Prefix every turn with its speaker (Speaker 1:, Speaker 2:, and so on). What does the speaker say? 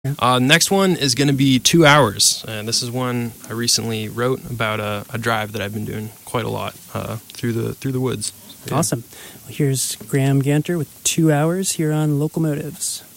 Speaker 1: Next one is going to be 2 hours. And this is one I recently wrote about a drive that I've been doing quite a lot through the woods.
Speaker 2: Yeah. Awesome. Well, here's Graham Ganter with 2 hours here on Local Motives.